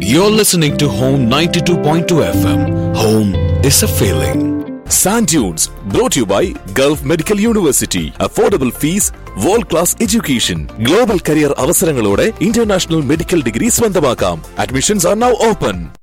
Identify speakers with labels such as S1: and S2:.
S1: You're listening to Home 92.2 FM. Home is a feeling.
S2: Sand Dunes, brought to you by Gulf Medical University. Affordable fees, world-class education. Global career അവസരങ്ങളോടെ international medical degree സ്വന്തമാക്കാം. Admissions are now open.